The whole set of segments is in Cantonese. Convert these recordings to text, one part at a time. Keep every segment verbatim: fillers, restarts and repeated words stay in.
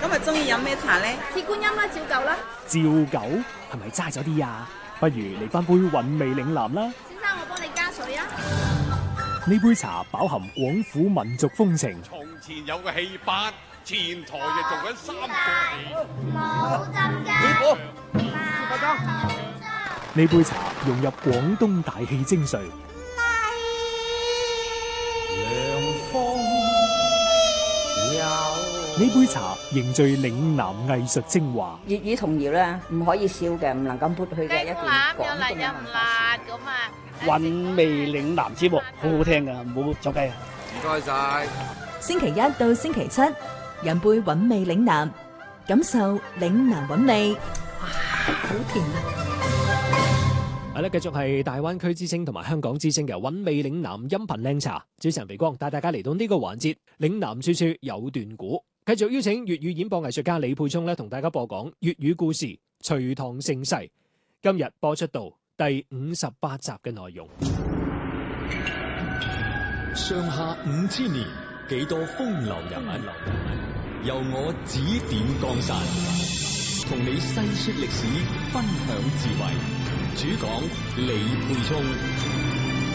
今日中意飲咩茶呢？ 鐵觀音啦，照舊啦。 照舊係咪齋咗啲啊？不如嚟翻杯韻味嶺南啦。 先生，我幫你加水啊。 呢杯茶飽含廣府民族風情。 從前有個戲班，前台就做緊三個戲。 冇浸師傅， 加裝。 呢杯茶融入廣東大氣精髓。呢杯茶凝聚嶺南藝術精華。 粵語童謠咧，唔可以少嘅，唔能夠抹去嘅一段廣東嘅文化。 韻味嶺南節目好好聽噶，唔好走雞啊！ 唔該晒。 星期一到星期七，飲杯韻味嶺南，感受嶺南韻味。哇，好甜啊！ 係啦，繼續係大灣區之聲同埋香港之聲嘅韻味嶺南音頻靚茶。主持人肥光帶大家嚟到呢個環節，嶺南處處有段古。繼續邀請粵語演播藝術家李沛聰咧，同大家播講粵語故事《隋唐盛世》。今日播出到第五十八集嘅內容。 上下五千年，幾多風流人物，由我指點江山，同你細說歷史，分享智慧。主講李沛聰。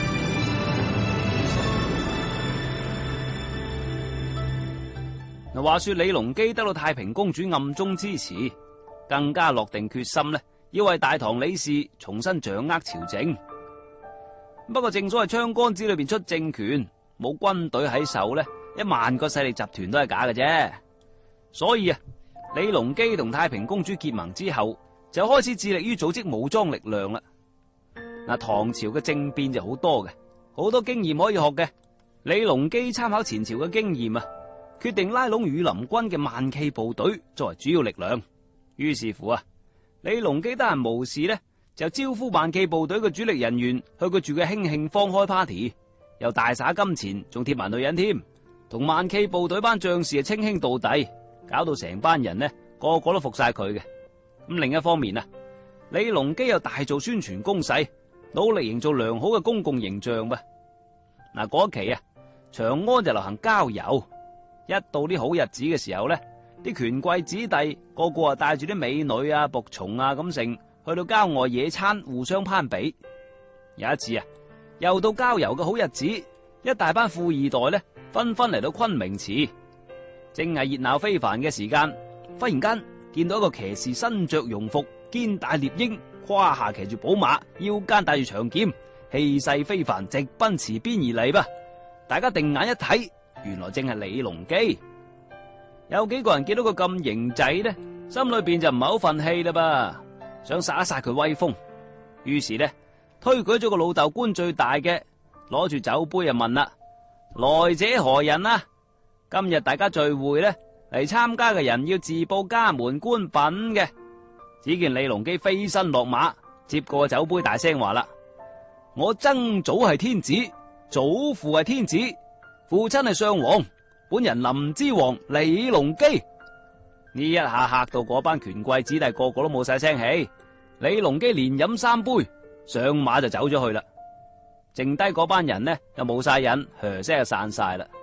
嗱，話說李隆基得到太平公主暗中支持，更加落定決心咧，要為大唐李氏重新掌握朝政。不過正所謂槍桿子裏邊出政權，冇軍隊喺手咧，一萬個勢力集團都係假嘅啫。所以啊，李隆基同太平公主結盟之後，就開始致力於組織武裝力量啦。嗱，唐朝嘅政變就好多嘅，好多經驗可以學嘅。李隆基參考前朝嘅經驗啊，決定拉攏羽林軍嘅萬騎部隊作為主要力量。於是乎啊，李隆基得閒無事呢，就招呼萬騎部隊嘅主力人員去佢住嘅興慶坊開 party， 又大灑金錢，仲貼埋女人添，同萬騎部隊班將士啊稱兄道弟，搞到成班人呢個個都服晒佢嘅。咁另一方面啊，李隆基又大做宣傳攻勢，努力營造良好嘅公共形象噃。嗱，嗰一期啊，長安就流行郊遊。一到啲好日子嘅時候咧，啲權貴子弟個個啊帶住啲美女啊、僕從啊咁成，去到郊外野餐，互相攀比。有一次啊，又到郊遊嘅好日子，一大班富二代咧，紛紛嚟到昆明池，正係熱鬧非凡嘅時間。忽然間見到一個騎士身着戎服，肩帶獵鷹，胯下騎住寶馬，腰間帶住長劍，氣勢非凡，直奔池邊而嚟噃。大家定眼一睇，原來正係李隆基。有幾個人見到佢咁型仔呢，心裏邊就唔係好忿氣啦噃，想殺一殺佢威風。於是呢，推舉咗個老豆官最大嘅，攞住酒杯就問啦：來者何人啊？今日大家聚會呢，嚟參加嘅人要自報家門官品嘅。只見李隆基飛身落馬，接過酒杯大聲話啦：我曾祖係天子，祖父係天子，父親係上皇，本人林之王李隆基。呢一下嚇到嗰班權貴子弟個個都冇晒聲氣。李隆基連飲三杯，上馬就走咗去啦。剩低嗰班人呢就冇晒癮，噓聲就散晒啦。